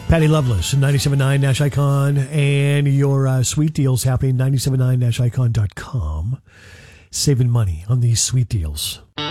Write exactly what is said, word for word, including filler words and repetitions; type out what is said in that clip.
Patty Loveless, ninety-seven point nine Nash Icon, and your uh, sweet deals happening, ninety-seven point nine Nash Icon dot com. Saving money on these sweet deals.